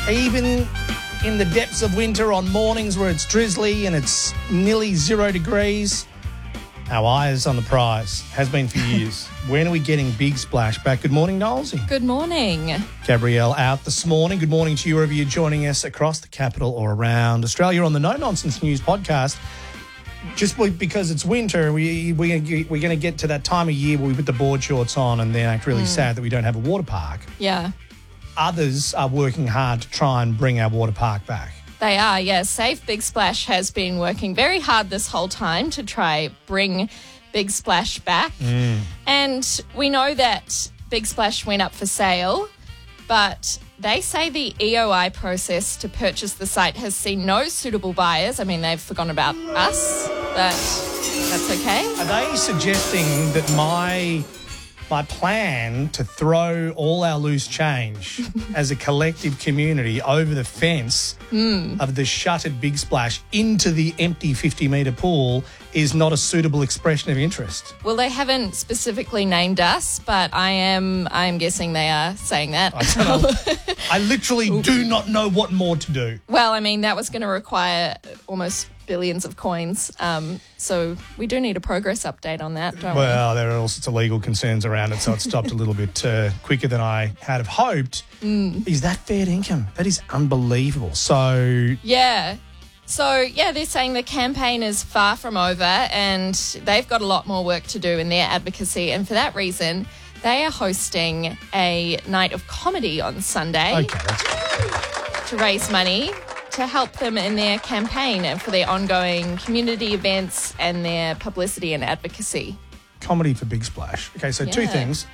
Even in the depths of winter on mornings where it's drizzly and it's nearly 0 degrees, our eye is on the prize, has been for years. When are we getting Big Splash back? Good morning, Knowlesy. Good morning. Gabrielle out this morning. Good morning to you wherever you're joining us across the capital or around Australia on the No Nonsense News podcast. Just because it's winter, we're going to get to that time of year where we put the board shorts on and then act really sad that we don't have a water park. Yeah. Others are working hard to try and bring our water park back. They are, yes. Safe Big Splash has been working very hard this whole time to try bring Big Splash back. And we know that Big Splash went up for sale, but they say the EOI process to purchase the site has seen no suitable buyers. I mean, they've forgotten about us, but that's okay. Are they suggesting that my plan to throw all our loose change as a collective community over the fence of the shuttered Big Splash into the empty 50-metre pool is not a suitable expression of interest? Well, they haven't specifically named us, but I am guessing they are saying that. I don't know. I literally do not know what more to do. Well, I mean, that was going to require almost billions of coins. So we do need a progress update on that, don't we? Well, there are all sorts of legal concerns around it, so it stopped a little bit quicker than I had have hoped. Is that fair income? That is unbelievable. So Yeah. So, yeah, they're saying the campaign is far from over and they've got a lot more work to do in their advocacy. And for that reason, they are hosting a night of comedy on Sunday okay, that's good. to raise money to help them in their campaign and for their ongoing community events and their publicity and advocacy. Comedy for Big Splash. Okay, so two Yeah. things.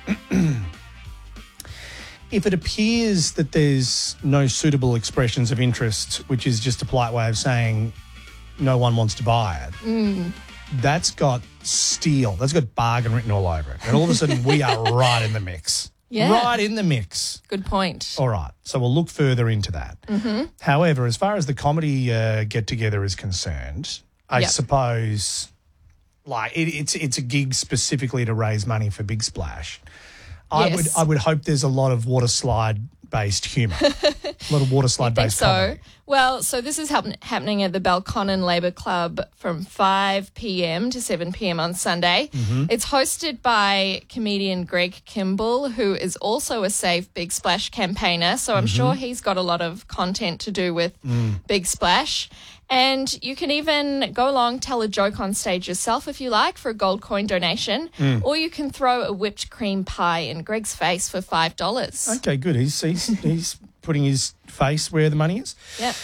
If it appears that there's no suitable expressions of interest, which is just a polite way of saying no one wants to buy it, that's got steel. That's got bargain written all over it. And all of a sudden we are right in the mix. Yeah. Right in the mix. Good point. All right, so we'll look further into that. However, as far as the comedy get-together is concerned, I Yep. suppose it's a gig specifically to raise money for Big Splash. Yes. I would hope there's a lot of water slide-based humour, a lot of water slide-based comedy. Well, so this is happening at the Belconnen Labour Club from 5 p.m. to 7 p.m. on Sunday. It's hosted by comedian Greg Kimball, who is also a Save Big Splash campaigner, so I'm sure he's got a lot of content to do with Big Splash. And you can even go along, tell a joke on stage yourself if you like for a gold coin donation, or you can throw a whipped cream pie in Greg's face for $5. Okay, good. He's putting his face where the money is. Yep.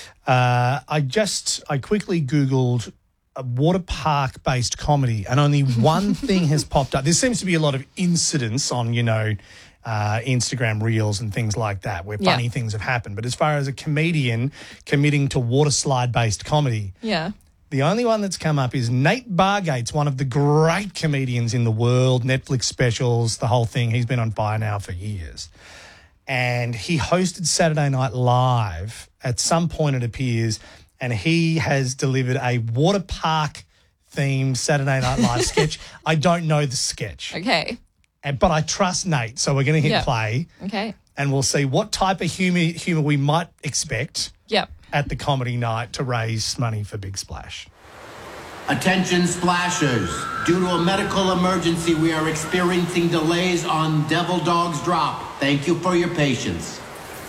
I quickly Googled a water park based comedy, and only one thing has popped up. There seems to be a lot of incidents on Instagram reels and things like that where funny things have happened. But as far as a comedian committing to water slide based comedy, Yeah. the only one that's come up is Nate Bargate's one of the great comedians in the world, Netflix specials, the whole thing. He's been on fire now for years. And he hosted Saturday Night Live at some point, it appears, and he has delivered a water park themed Saturday Night Live sketch. I don't know the sketch, Okay. but I trust Nate, so we're going to hit play Okay. and we'll see what type of humour we might expect Yep. at the comedy night to raise money for Big Splash. Attention splashers. Due to a medical emergency, we are experiencing delays on Devil Dog's drop. Thank you for your patience.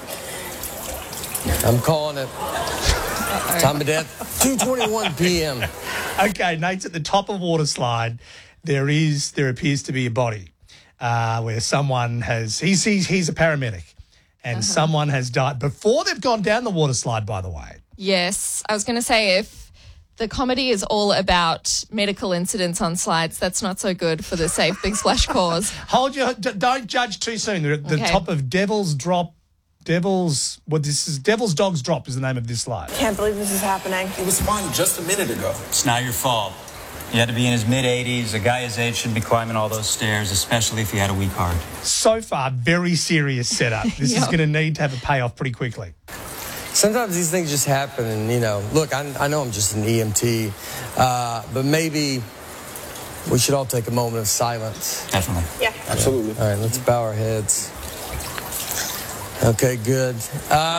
I'm calling it. Time of death, 2:21 p.m. Okay, Nate's at the top of water slide. There appears to be a body where someone has. He's a paramedic, and someone has died before they've gone down the water slide. By the way, Yes. I was going to say if the comedy is all about medical incidents on slides, that's not so good for the Safe Big Splash cause. don't judge too soon. They're at the Okay. top of Devil's Drop. Devil's Dog's Drop is the name of this slide. Can't believe this is happening. He was fine just a minute ago. It's not your fault. He had to be in his mid-80s. A guy his age shouldn't be climbing all those stairs, especially if he had a weak heart. So far, very serious setup. This is going to need to have a payoff pretty quickly. Sometimes these things just happen, and, look, I know I'm just an EMT, but maybe we should all take a moment of silence. Definitely. Yeah. Absolutely. All right, let's bow our heads. Okay, good.